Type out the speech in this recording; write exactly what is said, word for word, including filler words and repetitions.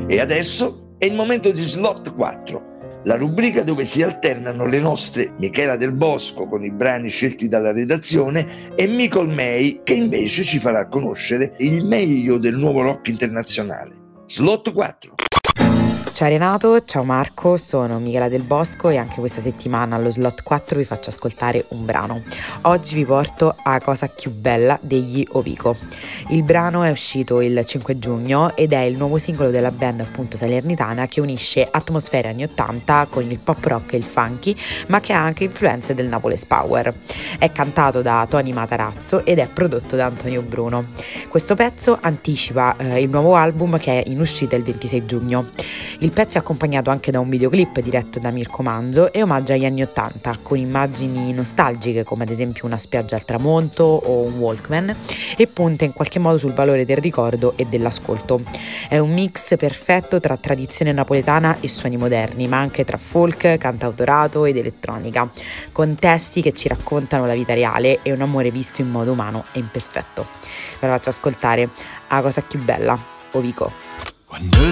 E adesso è il momento di Slot quattro, la rubrica dove si alternano le nostre Michela Del Bosco con i brani scelti dalla redazione e Micol May che invece ci farà conoscere il meglio del nuovo rock internazionale. Slot quattro. Ciao Renato, ciao Marco, sono Michela Del Bosco e anche questa settimana allo Slot quattro vi faccio ascoltare un brano. Oggi vi porto a Cosa Chiù Bella degli Ovico. Il brano è uscito il cinque giugno ed è il nuovo singolo della band appunto salernitana che unisce atmosfere anni ottanta con il pop rock e il funky, ma che ha anche influenze del Napoles Power. È cantato da Tony Matarazzo ed è prodotto da Antonio Bruno. Questo pezzo anticipa eh, il nuovo album che è in uscita il ventisei giugno. Il pezzo è accompagnato anche da un videoclip diretto da Mirko Manzo e omaggia agli anni ottanta con immagini nostalgiche come ad esempio una spiaggia al tramonto o un Walkman e punta in qualche modo sul valore del ricordo e dell'ascolto. È un mix perfetto tra tradizione napoletana e suoni moderni, ma anche tra folk, cantautorato ed elettronica, con testi che ci raccontano la vita reale e un amore visto in modo umano e imperfetto. Ve la faccio ascoltare a Cosa Chiù Bella, Ovico.